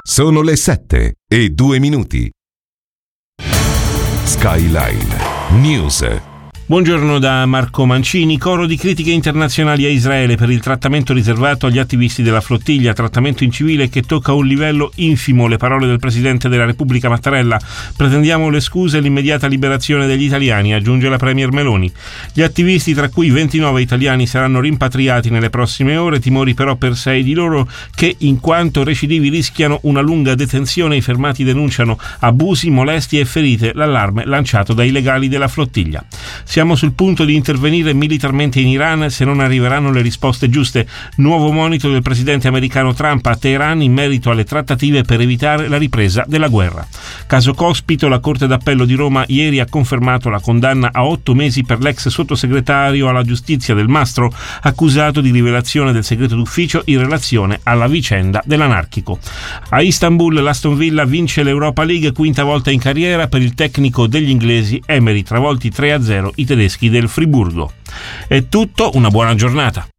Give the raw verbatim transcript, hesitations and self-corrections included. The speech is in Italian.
Sono le sette e due minuti. Skyline News. Buongiorno da Marco Mancini. Coro di critiche internazionali a Israele per il trattamento riservato agli attivisti della flottiglia, trattamento incivile che tocca un livello infimo. Le parole del Presidente della Repubblica Mattarella. Pretendiamo le scuse e l'immediata liberazione degli italiani, aggiunge la Premier Meloni. Gli attivisti, tra cui ventinove italiani, saranno rimpatriati nelle prossime ore, timori però per sei di loro che, in quanto recidivi, rischiano una lunga detenzione. I fermati denunciano abusi, molestie e ferite, l'allarme lanciato dai legali della flottiglia. Siamo sul punto di intervenire militarmente in Iran se non arriveranno le risposte giuste. Nuovo monito del presidente americano Trump a Teheran in merito alle trattative per evitare la ripresa della guerra. Caso Cospito, la Corte d'Appello di Roma ieri ha confermato la condanna a otto mesi per l'ex sottosegretario alla giustizia Del Mastro, accusato di rivelazione del segreto d'ufficio in relazione alla vicenda dell'anarchico. A Istanbul l'Aston Villa vince l'Europa League, quinta volta in carriera per il tecnico degli inglesi Emery, travolti tre a zero i tedeschi del Friburgo. È tutto, una buona giornata.